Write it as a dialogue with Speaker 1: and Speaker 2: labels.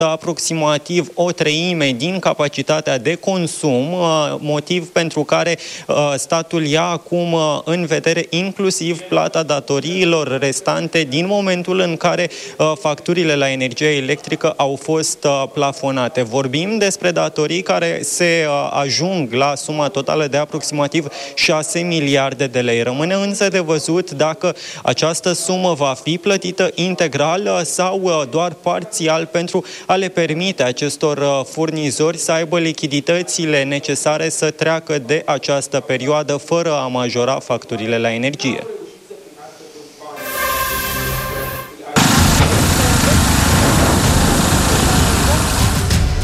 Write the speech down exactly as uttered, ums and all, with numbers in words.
Speaker 1: aproximativ o treime din capacitatea de consum, motiv pentru care statul ia acum în vedere inclusiv plata datoriilor restante din momentul în care facturile la energie electrică au fost plafonate. Vorbim despre datorii care se ajung la suma totală de aproximativ șase miliarde de lei. Rămâne însă de văzut dacă această sumă va fi plătită integral sau doar parțial pentru a le permite acestor furnizori să aibă lichiditățile necesare să treacă de această perioadă fără a majora facturile la energie.